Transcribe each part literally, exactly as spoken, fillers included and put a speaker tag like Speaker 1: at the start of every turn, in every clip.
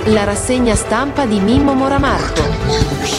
Speaker 1: La rassegna stampa di Mimmo Moramarco.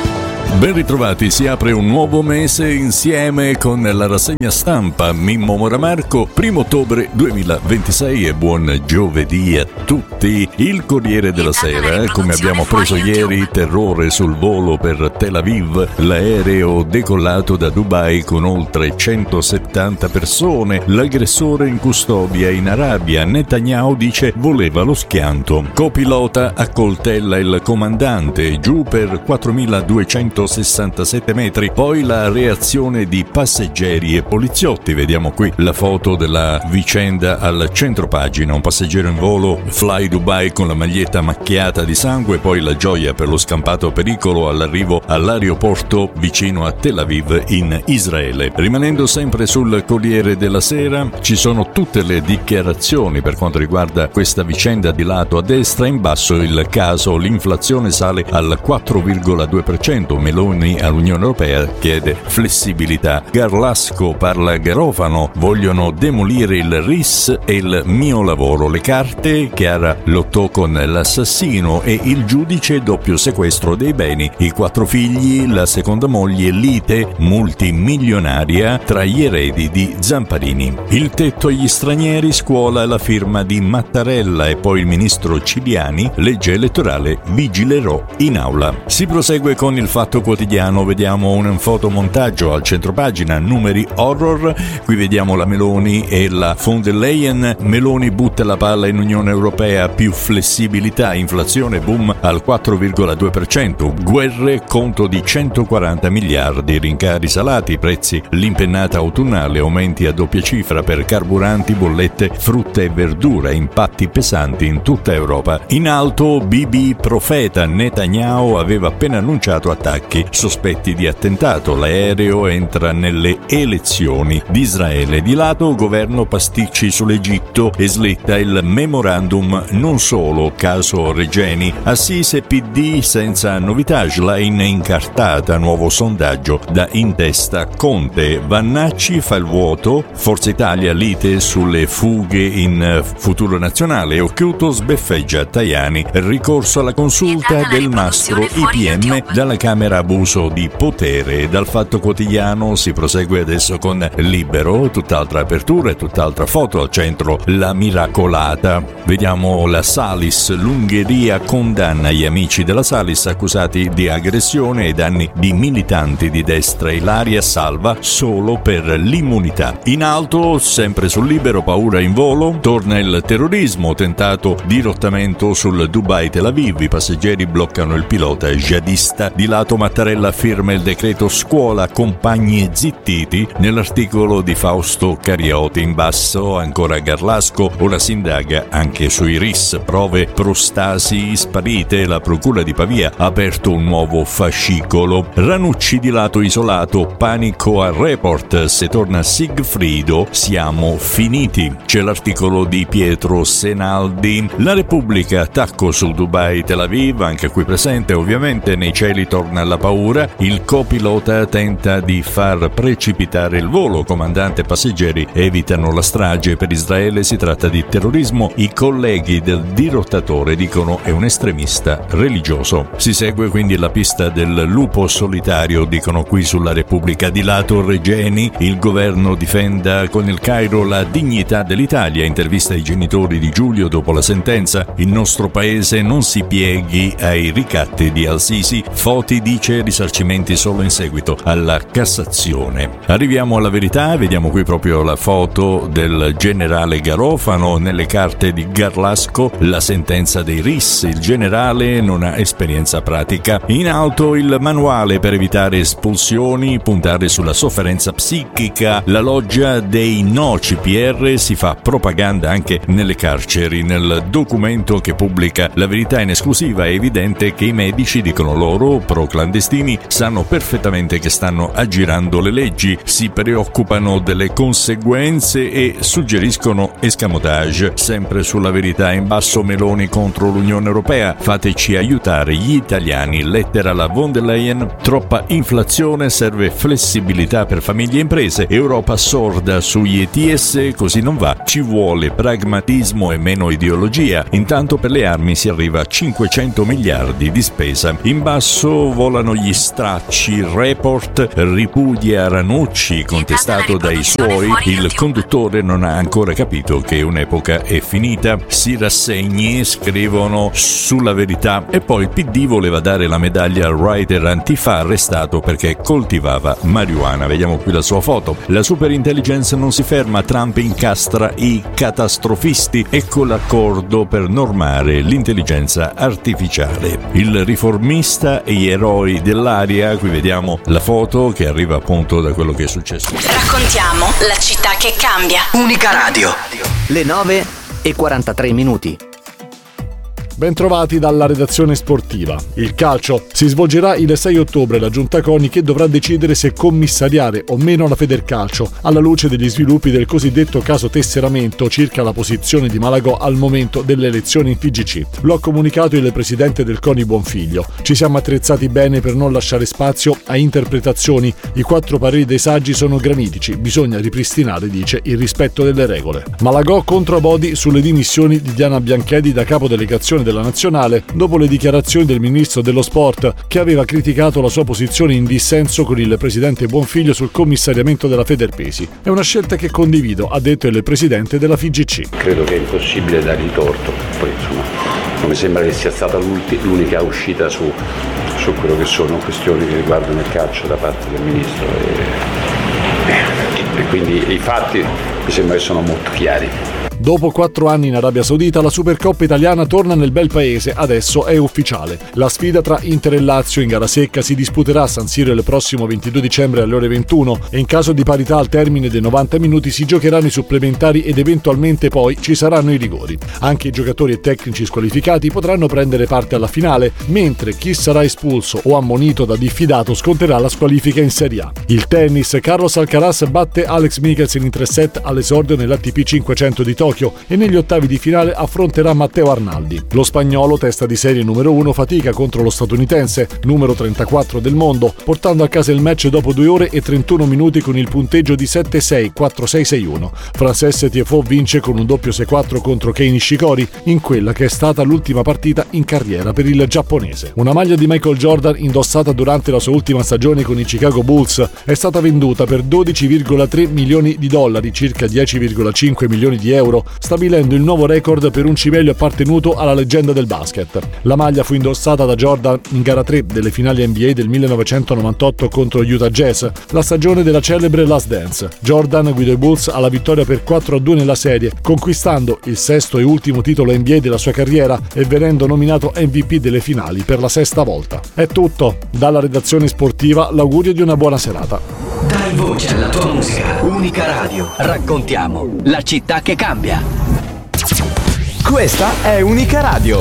Speaker 2: Ben ritrovati, si apre un nuovo mese insieme con la rassegna stampa Mimmo Moramarco, primo ottobre duemilaventisei e buon giovedì a tutti. Il Corriere della Sera, come abbiamo preso ieri, terrore sul volo per Tel Aviv, l'aereo decollato da Dubai con oltre centosettanta persone, l'aggressore in custodia in Arabia, Netanyahu dice voleva lo schianto, copilota accoltella il comandante, giù per quattromiladuecentosessantasette metri, poi la reazione di passeggeri e poliziotti, vediamo qui la foto della vicenda al centropagina, un passeggero in volo Fly Dubai con la maglietta macchiata di sangue, poi la gioia per lo scampato pericolo all'arrivo all'aeroporto vicino a Tel Aviv in Israele. Rimanendo sempre sul Corriere della Sera, ci sono tutte le dichiarazioni per quanto riguarda questa vicenda. Di lato a destra, in basso il caso, l'inflazione sale al quattro virgola due per cento, Meloni all'Unione Europea chiede flessibilità, Garlasco parla Garofano, vogliono demolire il R I S e il mio lavoro, le carte, Chiara lottò con l'assassino e il giudice, doppio sequestro dei beni, i quattro figli, la seconda moglie, lite multimilionaria tra gli eredi di Zamparini, il tetto agli stranieri, scuola la firma di Mattarella e poi il ministro Ciriani, legge elettorale, vigilerò in aula. Si prosegue con il Fatto Quotidiano, vediamo un fotomontaggio al centropagina, numeri horror, qui vediamo la Meloni e la von der Leyen, Meloni butta la palla in Unione Europea, più flessibilità, inflazione boom al quattro virgola due per cento, guerre, conto di centoquaranta miliardi, rincari salati, prezzi, l'impennata autunnale, aumenti a doppia cifra per carburanti, bollette, frutta e verdura, impatti pesanti in tutta Europa. In alto B B profeta, Netanyahu aveva appena annunciato attacchi, sospetti di attentato, l'aereo entra nelle elezioni di Israele. Di lato governo pasticci sull'Egitto e slitta il memorandum, non solo caso Regeni, Assisi e P D senza novità, Schlein incartata, nuovo sondaggio da in testa Conte, Vannacci fa il vuoto, Forza Italia lite sulle fughe in Futuro Nazionale, Occhiuto sbeffeggia Tajani, ricorso alla consulta del mastro I P M dalla Camera, abuso di potere. Dal Fatto Quotidiano si prosegue adesso con Libero, tutt'altra apertura e tutt'altra foto, al centro la miracolata, vediamo la Salis, l'Ungheria condanna gli amici della Salis accusati di aggressione ai danni di militanti di destra, Ilaria salva solo per l'immunità. In alto, sempre sul Libero, paura in volo, torna il terrorismo, tentato dirottamento sul Dubai Tel Aviv, i passeggeri bloccano il pilota jihadista. Di lato Mattarella firma il decreto scuola, compagni zittiti, nell'articolo di Fausto Carioti. In basso ancora Garlasco, ora si indaga anche sui R I S, prove prostasi sparite, la procura di Pavia ha aperto un nuovo fascicolo. Ranucci di lato isolato, panico al Report, se torna Sigfrido siamo finiti. C'è l'articolo di Pietro Senaldi. La Repubblica, attacco sul Dubai Tel Aviv, anche qui presente ovviamente, nei cieli torna la paura, il copilota tenta di far precipitare il volo, comandante e passeggeri evitano la strage, per Israele si tratta di terrorismo, i colleghi del dirottatore dicono è un estremista religioso. Si segue quindi la pista del lupo solitario, dicono qui sulla Repubblica. Di lato Regeni, il governo difenda con il Cairo la dignità dell'Italia, intervista ai genitori di Giulio dopo la sentenza, il nostro paese non si pieghi ai ricatti di Al-Sisi, Foti dice risarcimenti solo in seguito alla Cassazione. Arriviamo alla Verità, vediamo qui proprio la foto del generale Garofano, nelle carte di Garlasco la sentenza dei R I S, il generale non ha esperienza pratica. In alto il manuale per evitare espulsioni, puntare sulla sofferenza psichica, la loggia dei no C P R, si fa propaganda anche nelle carceri. Nel documento che pubblica La Verità in esclusiva è evidente che i medici dicono loro pro clandestini clandestini sanno perfettamente che stanno aggirando le leggi, si preoccupano delle conseguenze e suggeriscono escamotage. Sempre sulla Verità in basso, Meloni contro l'Unione Europea, fateci aiutare gli italiani, lettera alla von der Leyen, troppa inflazione, serve flessibilità per famiglie e imprese, Europa sorda sugli E T S, così non va, ci vuole pragmatismo e meno ideologia. Intanto per le armi si arriva a cinquecento miliardi di spesa. In basso volano gli stracci, Report ripudia Ranucci, contestato dai suoi, il conduttore non ha ancora capito che un'epoca è finita, si rassegni, scrivono sulla Verità. E poi il P D voleva dare la medaglia al writer Antifa arrestato perché coltivava marijuana. Vediamo qui la sua foto. La superintelligence non si ferma, Trump incastra i catastrofisti, ecco l'accordo per normare l'intelligenza artificiale. Il riformista e gli eroi dell'aria, qui vediamo la foto che arriva appunto da quello che è successo.
Speaker 3: Raccontiamo la città che cambia.
Speaker 4: Unica Radio. Le nove e quarantatré minuti.
Speaker 5: Bentrovati dalla redazione sportiva. Il calcio si svolgerà il sei ottobre. La giunta CONI che dovrà decidere se commissariare o meno la Federcalcio alla luce degli sviluppi del cosiddetto caso tesseramento circa la posizione di Malagò al momento delle elezioni in F I G C. Lo ha comunicato il presidente del CONI Buonfiglio. Ci siamo attrezzati bene per non lasciare spazio a interpretazioni. I quattro pareri dei saggi sono granitici. Bisogna ripristinare, dice, il rispetto delle regole. Malagò contro Abodi sulle dimissioni di Diana Bianchedi da capodelegazione della nazionale dopo le dichiarazioni del ministro dello sport che aveva criticato la sua posizione in dissenso con il presidente Buonfiglio sul commissariamento della Federpesi. È una scelta che condivido, ha detto il presidente della F I G C.
Speaker 6: Credo che è impossibile dargli torto, poi insomma non mi sembra che sia stata l'unica uscita su, su quello che sono questioni che riguardano il calcio da parte del ministro e, e quindi i fatti mi sembra che sono molto chiari.
Speaker 5: Dopo quattro anni in Arabia Saudita, la Supercoppa italiana torna nel bel paese, adesso è ufficiale. La sfida tra Inter e Lazio in gara secca si disputerà a San Siro il prossimo ventidue dicembre alle ore ventuno e in caso di parità al termine dei novanta minuti si giocheranno i supplementari ed eventualmente poi ci saranno i rigori. Anche i giocatori e tecnici squalificati potranno prendere parte alla finale, mentre chi sarà espulso o ammonito da diffidato sconterà la squalifica in Serie A. Il tennis, Carlos Alcaraz batte Alex Michelsen in tre set all'esordio nell'A T P cinquecento di Tokyo e negli ottavi di finale affronterà Matteo Arnaldi. Lo spagnolo, testa di serie numero uno, fatica contro lo statunitense, numero trentaquattro del mondo, portando a casa il match dopo due ore e trentuno minuti con il punteggio di sette sei, quattro sei, sei uno. Frances Tiafoe vince con un doppio sei quattro contro Kei Nishikori in quella che è stata l'ultima partita in carriera per il giapponese. Una maglia di Michael Jordan indossata durante la sua ultima stagione con i Chicago Bulls è stata venduta per dodici virgola tre milioni di dollari, circa dieci virgola cinque milioni di euro, stabilendo il nuovo record per un cimelio appartenuto alla leggenda del basket. La maglia fu indossata da Jordan in gara tre delle finali N B A del millenovecentonovantotto contro Utah Jazz, la stagione della celebre Last Dance. Jordan guidò i Bulls alla vittoria per quattro a due nella serie, conquistando il sesto e ultimo titolo N B A della sua carriera e venendo nominato M V P delle finali per la sesta volta. È tutto. Dalla redazione sportiva l'augurio di una buona serata.
Speaker 4: Dai voce alla tua musica. Unica Radio. Raccontiamo la città che cambia. Questa è Unica Radio.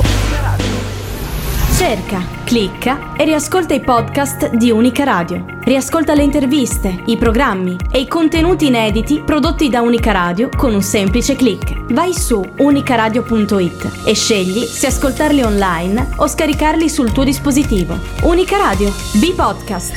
Speaker 7: Cerca, clicca e riascolta i podcast di Unica Radio. Riascolta le interviste, i programmi e i contenuti inediti prodotti da Unica Radio con un semplice click. Vai su unicaradio punto it e scegli se ascoltarli online o scaricarli sul tuo dispositivo. Unica Radio, B-Podcast.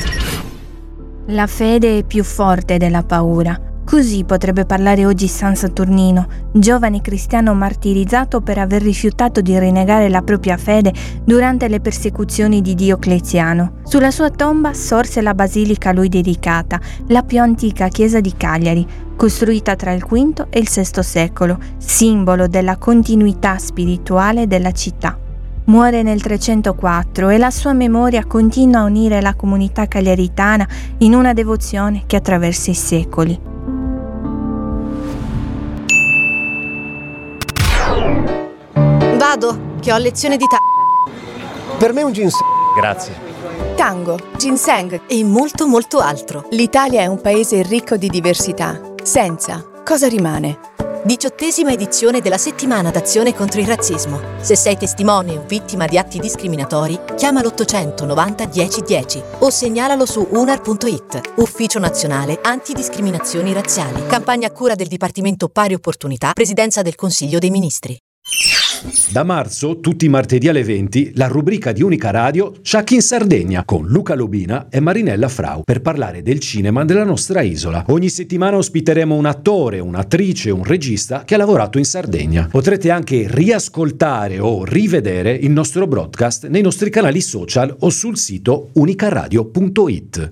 Speaker 8: La fede è più forte della paura. Così potrebbe parlare oggi San Saturnino, giovane cristiano martirizzato per aver rifiutato di rinnegare la propria fede durante le persecuzioni di Diocleziano. Sulla sua tomba sorse la basilica a lui dedicata, la più antica chiesa di Cagliari, costruita tra il quinto e il sesto secolo, simbolo della continuità spirituale della città. Muore nel trecentoquattro e la sua memoria continua a unire la comunità cagliaritana in una devozione che attraversa i secoli.
Speaker 1: Vado, che ho lezione di ta...
Speaker 9: Per me un ginseng. Grazie.
Speaker 1: tango, ginseng e molto molto altro. L'Italia è un paese ricco di diversità. Senza, cosa rimane?
Speaker 10: Diciottesima edizione della settimana d'azione contro il razzismo. Se sei testimone o vittima di atti discriminatori, chiama l'ottocento novanta dieci dieci o segnalalo su unar punto it, Ufficio Nazionale Antidiscriminazioni Razziali. Campagna a cura del Dipartimento Pari Opportunità, Presidenza del Consiglio dei Ministri.
Speaker 11: Da marzo, tutti i martedì alle venti, la rubrica di Unica Radio Ciak in Sardegna con Luca Lobina e Marinella Frau per parlare del cinema della nostra isola. Ogni settimana ospiteremo un attore, un'attrice, un regista che ha lavorato in Sardegna. Potrete anche riascoltare o rivedere il nostro broadcast nei nostri canali social o sul sito unicaradio punto it.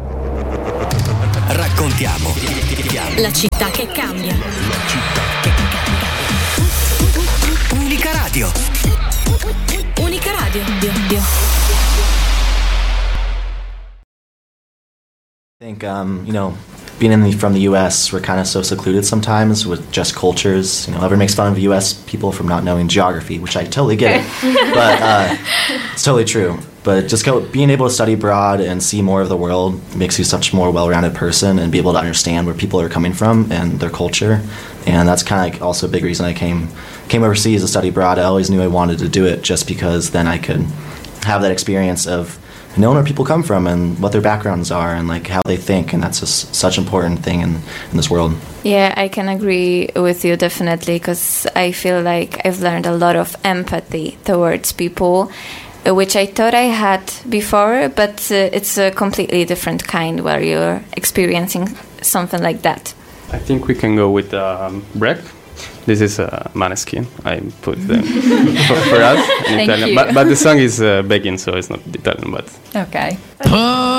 Speaker 4: Raccontiamo
Speaker 3: la città che cambia.
Speaker 4: La città che cambia. Unica Radio.
Speaker 3: Unica Radio.
Speaker 12: I think, um, you know, being in the, from the U S, we're kind of so secluded sometimes with just cultures. You know, everyone makes fun of U S people from not knowing geography, which I totally get it. But uh, it's totally true. But just go, being able to study abroad and see more of the world makes you such a more well-rounded person and be able to understand where people are coming from and their culture. And that's kind of like also a big reason I came came overseas to study abroad. I always knew I wanted to do it just because then I could have that experience of knowing where people come from and what their backgrounds are and like how they think, and that's just such an important thing in, in this world.
Speaker 13: Yeah, I can agree with you definitely, because I feel like I've learned a lot of empathy towards people, which I thought I had before, but uh, it's a completely different kind where you're experiencing something like that.
Speaker 14: I think we can go with um, Break. This is uh, Maneskin. I put them for, for us in
Speaker 13: Thank
Speaker 14: Italian,
Speaker 13: you.
Speaker 14: but, but the song is uh, begging, so it's not Italian. But
Speaker 13: okay.